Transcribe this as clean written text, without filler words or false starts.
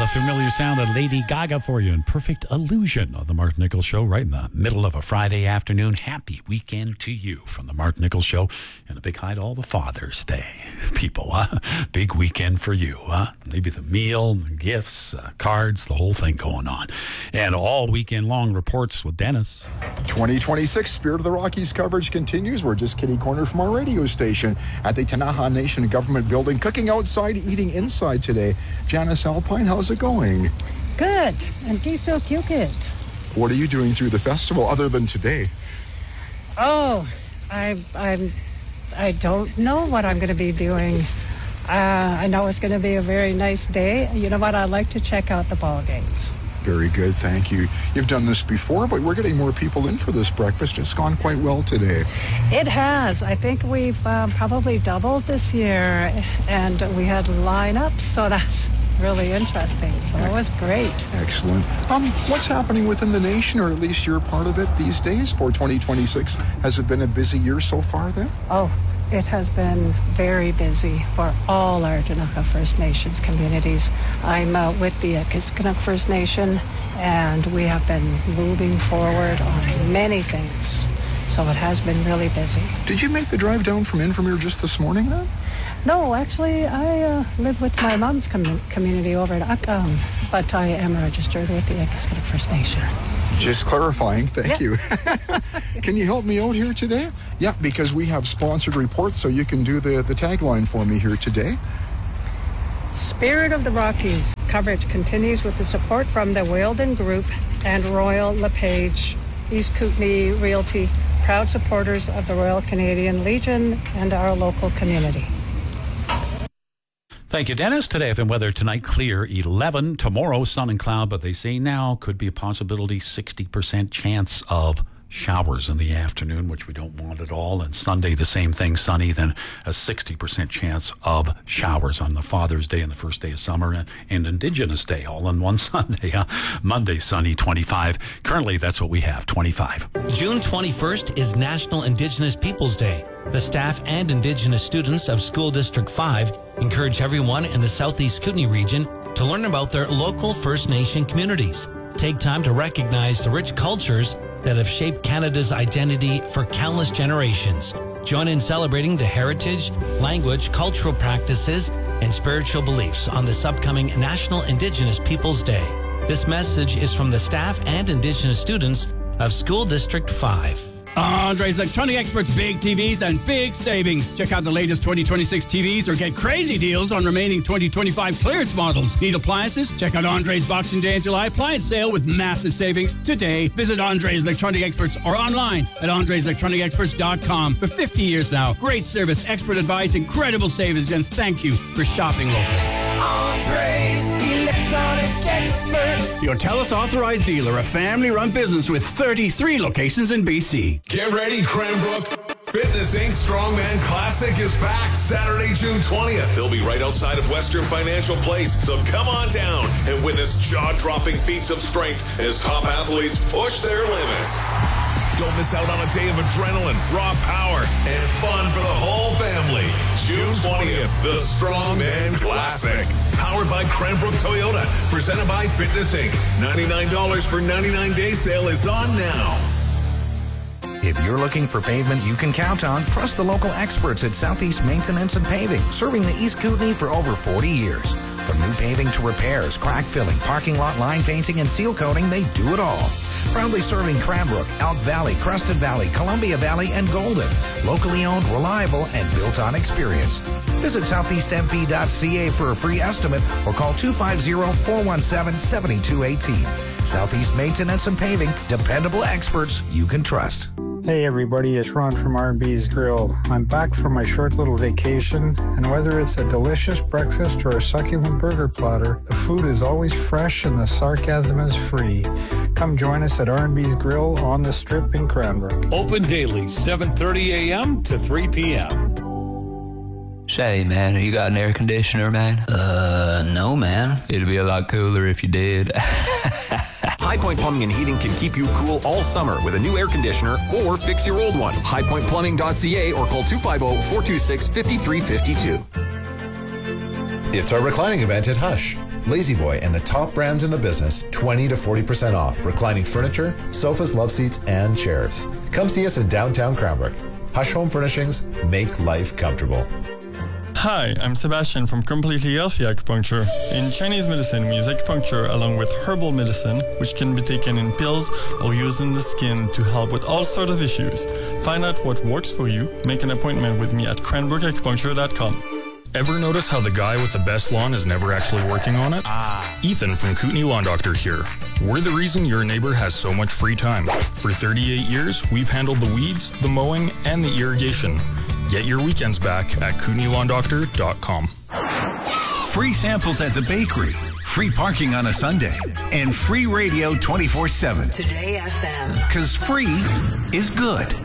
the familiar sound of Lady Gaga for you in Perfect Illusion on the Mark Nichols Show right in the middle of a Friday afternoon. Happy weekend to you from the Mark Nichols Show, and a big hi to all the Father's Day people. Big weekend for you. Maybe the meal, gifts, cards, the whole thing going on. And all weekend long reports with Dennis. 2026 Spirit of the Rockies coverage continues. We're just kitty corner from our radio station at the Tanaha Nation Government Building. Cooking outside, eating inside today. Janice Alpine, how's it going? Good. And so cute. What are you doing through the festival other than today? Oh, I don't know what I'm going to be doing. I know it's going to be a very nice day. You know what? I like to check out the ball games. Very good, thank you. You've done this before, but we're getting more people in for this breakfast. It's gone quite well today. It has. I think we've probably doubled this year, and we had lineups, so that's really interesting. So it was great. Excellent. What's happening within the nation, or at least you're part of it these days for 2026? Has it been a busy year so far then? Oh, it has been very busy for all our Chinook First Nations communities. I'm with the Kiskanak First Nation, and we have been moving forward on many things. So it has been really busy. Did you make the drive down from Invermere just this morning then? No, actually, I live with my mom's community over at Akam, but I am registered with the Kiskanak First Nation. Just clarifying, thank you. Can you help me out here today? Yeah, because we have sponsored reports, so you can do the tagline for me here today. Spirit of the Rockies coverage continues with the support from the Weldon Group and Royal LePage, East Kootenay Realty, proud supporters of the Royal Canadian Legion and our local community. Thank you, Dennis. Today, FM weather tonight, clear 11. Tomorrow, sun and cloud, but they say now could be a possibility, 60% chance of showers in the afternoon, which we don't want at all. And Sunday, the same thing, sunny, then a 60% chance of showers on the Father's Day and the first day of summer and Indigenous Day, all in one Sunday. Monday, sunny, 25. Currently, that's what we have, 25. June 21st is National Indigenous Peoples Day. The staff and Indigenous students of School District 5 encourage everyone in the Southeast Kootenay region to learn about their local First Nation communities. Take time to recognize the rich cultures that have shaped Canada's identity for countless generations. Join in celebrating the heritage, language, cultural practices, and spiritual beliefs on this upcoming National Indigenous Peoples Day. This message is from the staff and Indigenous students of School District 5. Andre's Electronic Experts, big TVs and big savings. Check out the latest 2026 TVs or get crazy deals on remaining 2025 clearance models. Need appliances? Check out Andre's Boxing Day and July appliance sale with massive savings today. Visit Andre's Electronic Experts or online at andreselectronicexperts.com. For 50 years now, great service, expert advice, incredible savings, and thank you for shopping local. Andre's Electronic Experts. Your TELUS authorized dealer, a family-run business with 33 locations in BC. Get ready, Cranbrook. Fitness Inc. Strongman Classic is back Saturday, June 20th. They'll be right outside of Western Financial Place, so come on down and witness jaw-dropping feats of strength as top athletes push their limits. Don't miss out on a day of adrenaline, raw power, and fun for the whole family. June 20th, the Strongman Classic. Powered by Cranbrook Toyota. Presented by Fitness Inc. $99 for 99-day sale is on now. If you're looking for pavement you can count on, trust the local experts at Southeast Maintenance and Paving, serving the East Kootenay for over 40 years. From new paving to repairs, crack filling, parking lot line painting, and seal coating, they do it all. Proudly serving Cranbrook, Elk Valley, Crested Valley, Columbia Valley, and Golden. Locally owned, reliable, and built on experience. Visit southeastmp.ca for a free estimate or call 250-417-7218. Southeast Maintenance and Paving, dependable experts you can trust. Hey everybody, it's Ron from R&B's Grill. I'm back from my short little vacation, and whether it's a delicious breakfast or a succulent burger platter, the food is always fresh and the sarcasm is free. Come join us at R&B's Grill on the Strip in Cranbrook. Open daily, 7:30 a.m. to 3 p.m. Say, man, you got an air conditioner, man? No, man. It'd be a lot cooler if you did. High Point Plumbing and Heating can keep you cool all summer with a new air conditioner or fix your old one. highpointplumbing.ca or call 250-426-5352. It's our reclining event at Hush. Lazy Boy and the top brands in the business, 20 to 40% off. Reclining furniture, sofas, love seats, and chairs. Come see us in downtown Cranbrook. Hush Home Furnishings, make life comfortable. Hi, I'm Sebastian from Completely Healthy Acupuncture. In Chinese medicine, we use acupuncture along with herbal medicine, which can be taken in pills or used in the skin to help with all sorts of issues. Find out what works for you. Make an appointment with me at cranbrookacupuncture.com. Ever notice how the guy with the best lawn is never actually working on it? Ethan from Kootenay Lawn Doctor here. We're the reason your neighbor has so much free time. For 38 years, we've handled the weeds, the mowing, and the irrigation. Get your weekends back at KootenayLawnDoctor.com. Free samples at the bakery, free parking on a Sunday, and free radio 24/7. Today FM. 'Cause free is good.